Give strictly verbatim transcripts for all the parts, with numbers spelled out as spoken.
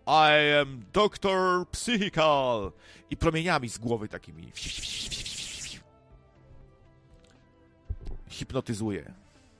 I am Doctor Psychical. I promieniami z głowy takimi hipnotyzuje.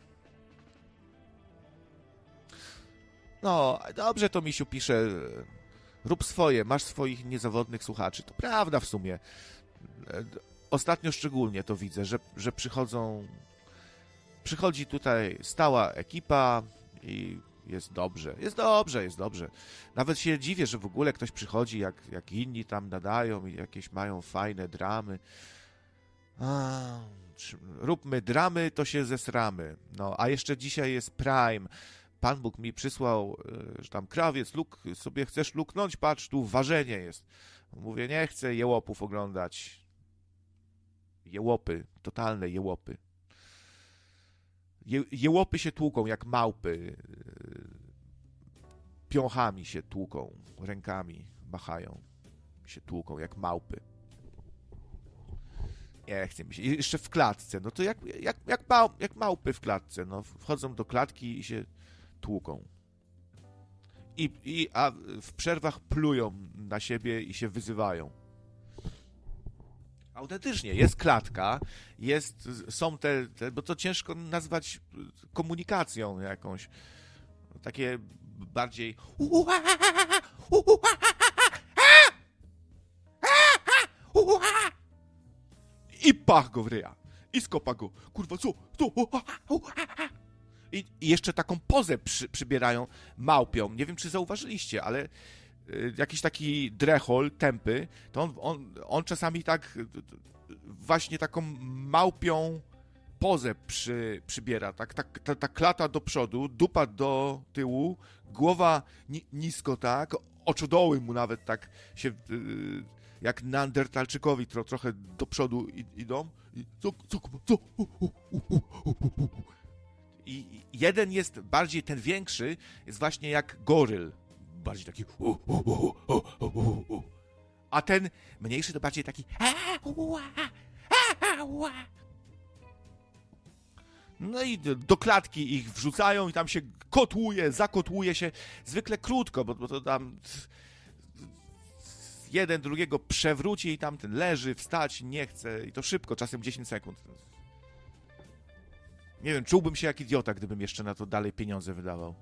No, dobrze to Misiu pisze. Rób swoje, masz swoich niezawodnych słuchaczy. To prawda w sumie. Ostatnio szczególnie to widzę, że, że przychodzą... Przychodzi tutaj stała ekipa i jest dobrze. Jest dobrze, jest dobrze. Nawet się dziwię, że w ogóle ktoś przychodzi, jak, jak inni tam nadają i jakieś mają fajne dramy. A, róbmy dramy, to się zesramy. No, a jeszcze dzisiaj jest Prime. Pan Bóg mi przysłał, że tam krawiec, luk, sobie chcesz luknąć? Patrz, tu ważenie jest. Mówię, nie chcę jełopów oglądać. Jełopy, totalne jełopy. Je, jełopy się tłuką jak małpy. Piąchami się tłuką, rękami machają. Się tłuką jak małpy. Nie chce mi się. I jeszcze w klatce. No to jak, jak, jak, mał, jak małpy w klatce. No, wchodzą do klatki i się tłuką. I, i, a w przerwach plują na siebie i się wyzywają. Autentycznie, jest klatka, jest, są te, te, bo to ciężko nazwać komunikacją jakąś. Takie bardziej i pach go w ryja. I skopa go. Kurwa, co? Co? I, i jeszcze taką pozę przy, przybierają małpią. Nie wiem, czy zauważyliście, ale y, jakiś taki drechol, tępy, to on, on, on czasami tak y, właśnie taką małpią pozę przy, przybiera. Tak, tak, ta, ta klata do przodu, dupa do tyłu, głowa ni, nisko, tak, oczodoły mu nawet tak się y, jak neandertalczykowi tro, trochę do przodu i, idą. I, co, co, co? I jeden jest bardziej, ten większy jest właśnie jak goryl. Bardziej taki a ten mniejszy to bardziej taki no i do klatki ich wrzucają i tam się kotłuje, zakotłuje się zwykle krótko, bo, bo to tam jeden drugiego przewróci i tamten leży, wstać nie chce i to szybko, czasem dziesięć sekund. Nie wiem, czułbym się jak idiota, gdybym jeszcze na to dalej pieniądze wydawał.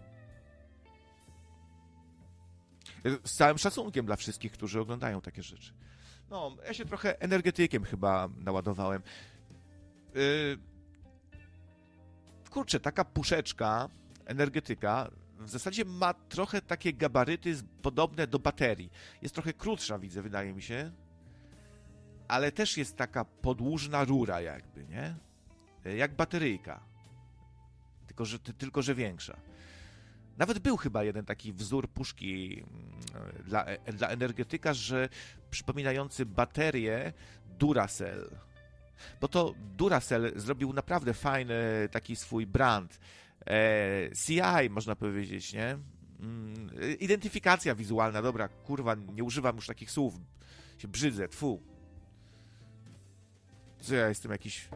Z całym szacunkiem dla wszystkich, którzy oglądają takie rzeczy. No, ja się trochę energetykiem chyba naładowałem. Yy... Kurczę, taka puszeczka, energetyka, w zasadzie ma trochę takie gabaryty podobne do baterii. Jest trochę krótsza, widzę, wydaje mi się. Ale też jest taka podłużna rura jakby, nie? Jak bateryjka. Tylko że, tylko, że większa. Nawet był chyba jeden taki wzór puszki dla, dla energetyka, że przypominający baterię Duracell. Bo to Duracell zrobił naprawdę fajny taki swój brand. E, C I, można powiedzieć, nie? Mm, identyfikacja wizualna, dobra, kurwa, nie używam już takich słów. Się brzydzę, tfu. Co ja jestem jakiś...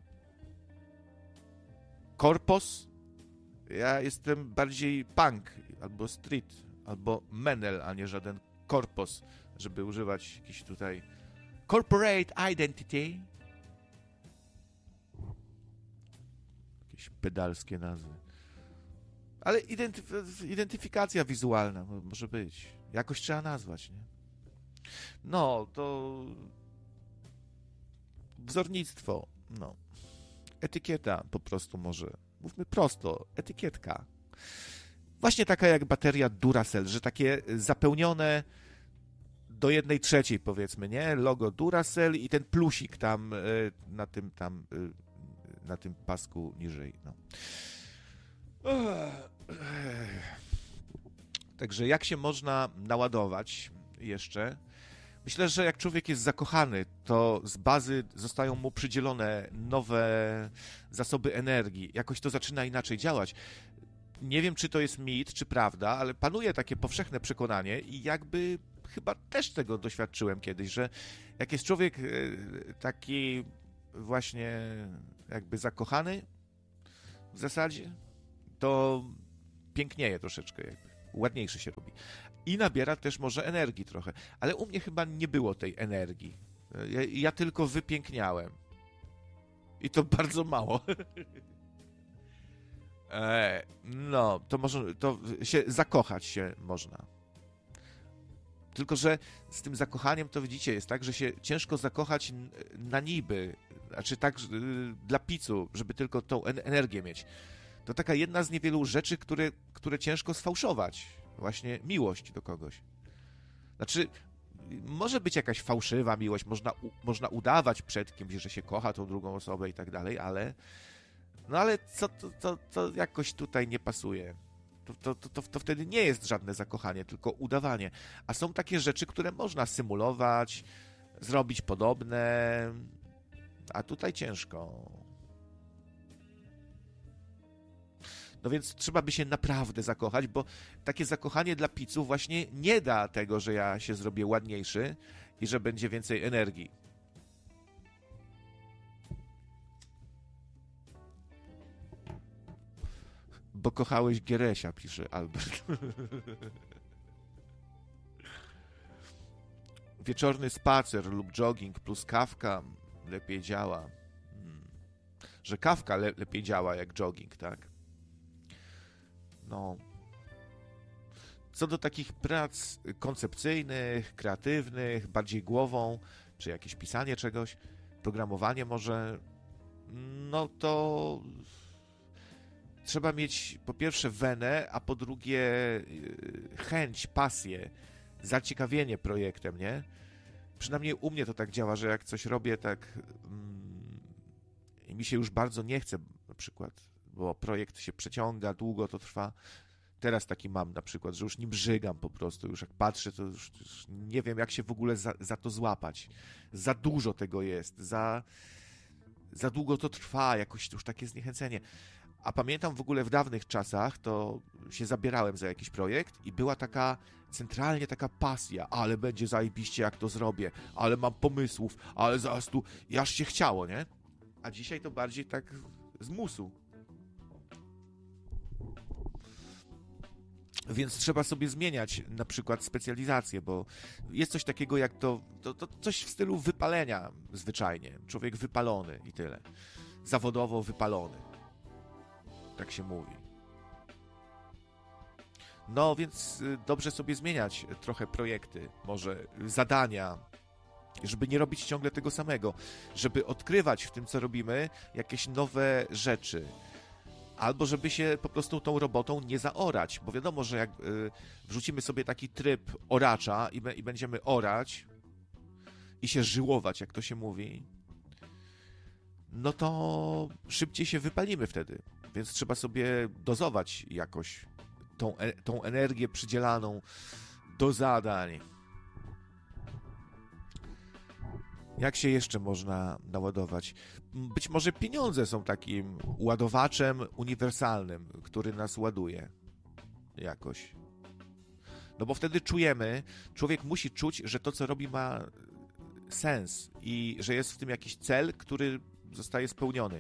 Korpos? Ja jestem bardziej punk, albo street, albo menel, a nie żaden korpos, żeby używać jakiś tutaj corporate identity. Jakieś pedalskie nazwy. Ale identyf- identyfikacja wizualna może być. Jakoś trzeba nazwać, nie? No, to wzornictwo, no. Etykieta po prostu może. Mówmy prosto, etykietka. Właśnie taka jak bateria Duracell, że takie zapełnione do jednej trzeciej, powiedzmy, nie? Logo Duracell i ten plusik tam na tym tam na tym pasku niżej, no. Także jak się można naładować jeszcze? Myślę, że jak człowiek jest zakochany, to z bazy zostają mu przydzielone nowe zasoby energii. Jakoś to zaczyna inaczej działać. Nie wiem, czy to jest mit, czy prawda, ale panuje takie powszechne przekonanie i jakby chyba też tego doświadczyłem kiedyś, że jak jest człowiek taki właśnie jakby zakochany w zasadzie, to pięknieje troszeczkę jakby. ładniejszy się robi. I nabiera też może energii trochę. Ale u mnie chyba nie było tej energii. Ja, ja tylko wypiękniałem. I to bardzo mało. e, no, to może, to się zakochać się można. Tylko że z tym zakochaniem to widzicie, jest tak, że się ciężko zakochać na niby, znaczy tak dla picu, żeby tylko tą energię mieć. To taka jedna z niewielu rzeczy, które, które ciężko sfałszować. Właśnie miłość do kogoś. Znaczy, może być jakaś fałszywa miłość, można, u, można udawać przed kimś, że się kocha tą drugą osobę i tak dalej, ale no ale co, to, to, to jakoś tutaj nie pasuje. To, to, to, to, to wtedy nie jest żadne zakochanie, tylko udawanie. A są takie rzeczy, które można symulować, zrobić podobne, a tutaj ciężko. No więc trzeba by się naprawdę zakochać, bo takie zakochanie dla piców właśnie nie da tego, że ja się zrobię ładniejszy i że będzie więcej energii. Bo kochałeś Geresia, pisze Albert. Wieczorny spacer lub jogging plus kawka lepiej działa. Hmm. Że kawka le- lepiej działa jak jogging, tak? No. Co do takich prac koncepcyjnych, kreatywnych, bardziej głową, czy jakieś pisanie czegoś, programowanie może, no to trzeba mieć po pierwsze wenę, a po drugie chęć, pasję, zaciekawienie projektem, nie? Przynajmniej u mnie to tak działa, że jak coś robię tak mm, i mi się już bardzo nie chce, na przykład, bo projekt się przeciąga, długo to trwa. Teraz taki mam na przykład, że już nim żygam po prostu, już jak patrzę, to już, już nie wiem, jak się w ogóle za, za to złapać. Za dużo tego jest, za, za długo to trwa, jakoś już takie zniechęcenie. A pamiętam w ogóle w dawnych czasach, to się zabierałem za jakiś projekt i była taka, centralnie taka pasja, ale będzie zajebiście, jak to zrobię, ale mam pomysłów, ale zaraz tu, i aż się chciało, nie? A dzisiaj to bardziej tak z musu. Więc trzeba sobie zmieniać na przykład specjalizację, bo jest coś takiego jak to, to, to coś w stylu wypalenia zwyczajnie. Człowiek wypalony i tyle. Zawodowo wypalony. Tak się mówi. No więc dobrze sobie zmieniać trochę projekty, może zadania, żeby nie robić ciągle tego samego, żeby odkrywać w tym, co robimy, jakieś nowe rzeczy. Albo żeby się po prostu tą robotą nie zaorać, bo wiadomo, że jak y, wrzucimy sobie taki tryb oracza i, be, i będziemy orać i się żyłować, jak to się mówi, no to szybciej się wypalimy wtedy. Więc trzeba sobie dozować jakoś tą, e, tą energię przydzielaną do zadań. Jak się jeszcze można naładować? Być może pieniądze są takim ładowaczem uniwersalnym, który nas ładuje jakoś. No bo wtedy czujemy, człowiek musi czuć, że to, co robi, ma sens i że jest w tym jakiś cel, który zostaje spełniony.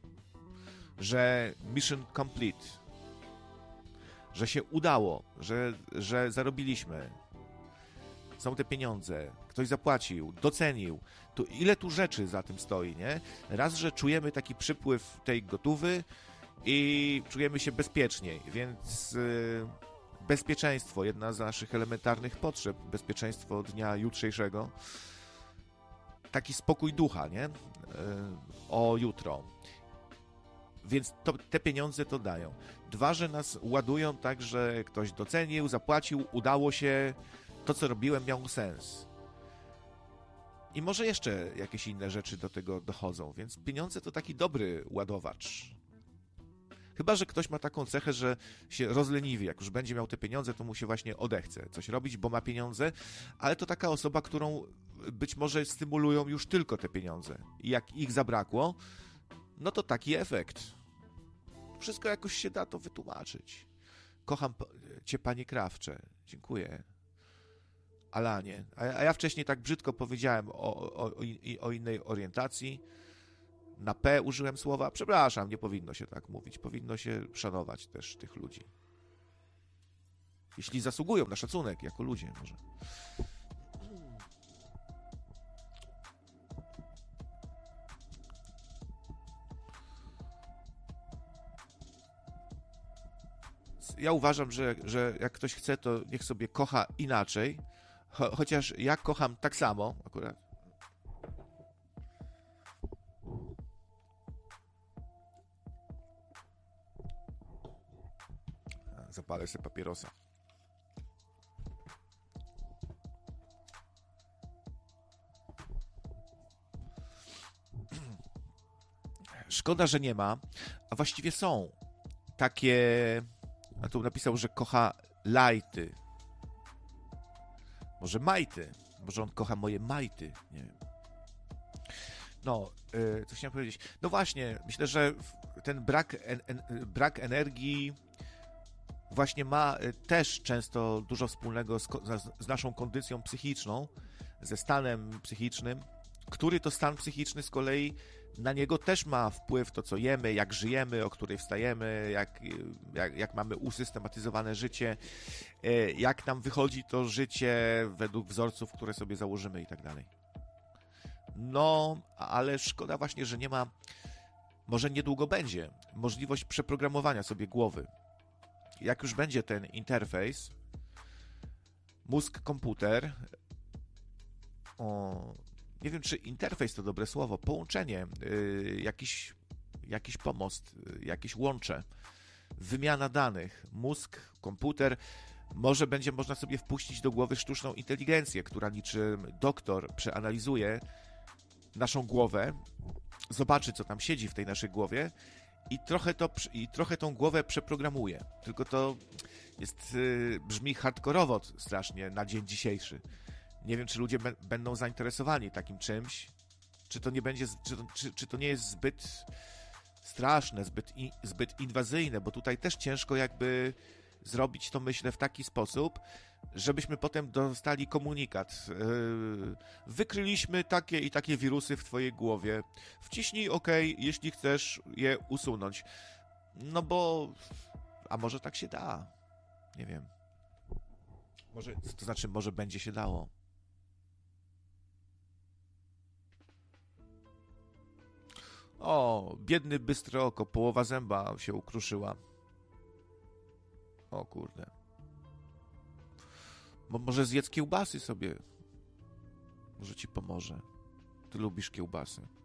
Że mission complete. Że się udało, że, że zarobiliśmy. Są te pieniądze, ktoś zapłacił, docenił. To ile tu rzeczy za tym stoi, nie? Raz, że czujemy taki przypływ tej gotówy i czujemy się bezpieczniej, więc yy, bezpieczeństwo, jedna z naszych elementarnych potrzeb, bezpieczeństwo dnia jutrzejszego, taki spokój ducha, nie? Yy, o jutro. Więc to, te pieniądze to dają. Dwa, że nas ładują tak, że ktoś docenił, zapłacił, udało się, to, co robiłem, miało sens. I może jeszcze jakieś inne rzeczy do tego dochodzą, więc pieniądze to taki dobry ładowacz. Chyba że ktoś ma taką cechę, że się rozleniwi. Jak już będzie miał te pieniądze, to mu się właśnie odechce coś robić, bo ma pieniądze, ale to taka osoba, którą być może stymulują już tylko te pieniądze. I jak ich zabrakło, no to taki efekt. Wszystko jakoś się da to wytłumaczyć. Kocham cię, panie Krawcze. Dziękuję. Alanie. A, a ja wcześniej tak brzydko powiedziałem o, o, o innej orientacji. Na P użyłem słowa. Przepraszam, nie powinno się tak mówić. Powinno się szanować też tych ludzi. jeśli zasługują na szacunek jako ludzie może. Ja uważam, że, że jak ktoś chce, to niech sobie kocha inaczej, cho- chociaż ja kocham tak samo akurat. Zapalę sobie papierosa. Szkoda, że nie ma, a właściwie są takie... A tu napisał, że kocha lajty. Może majty. Może on kocha moje majty. Nie wiem. No, yy, co chciałem powiedzieć. No właśnie, myślę, że ten brak, en, en, brak energii właśnie ma też często dużo wspólnego z, z naszą kondycją psychiczną, ze stanem psychicznym, który to stan psychiczny z kolei na niego też ma wpływ to, co jemy, jak żyjemy, o której wstajemy, jak, jak, jak mamy usystematyzowane życie, jak nam wychodzi to życie według wzorców, które sobie założymy i tak dalej. No, ale szkoda właśnie, że nie ma, może niedługo będzie, możliwość przeprogramowania sobie głowy. Jak już będzie ten interfejs, mózg-komputer, o, nie wiem, czy interfejs to dobre słowo, połączenie, yy, jakiś, jakiś pomost, yy, jakieś łącze, wymiana danych, mózg, komputer, może będzie można sobie wpuścić do głowy sztuczną inteligencję, która niczym doktor przeanalizuje naszą głowę, zobaczy, co tam siedzi w tej naszej głowie i trochę, to, i trochę tą głowę przeprogramuje. Tylko to jest, yy, brzmi hardkorowo strasznie na dzień dzisiejszy. Nie wiem, czy ludzie b- będą zainteresowani takim czymś, czy to nie będzie, czy to, czy, czy to nie jest zbyt straszne, zbyt, i, zbyt inwazyjne, bo tutaj też ciężko jakby zrobić to, myślę, w taki sposób, żebyśmy potem dostali komunikat. Yy, wykryliśmy takie i takie wirusy w twojej głowie. Wciśnij OK, jeśli chcesz je usunąć. No bo... A może tak się da? Nie wiem. Może, to znaczy, może będzie się dało. O, biedny bystre oko, połowa zęba się ukruszyła. O kurde. Bo może zjedz kiełbasy sobie. Może ci pomoże. Ty lubisz kiełbasy.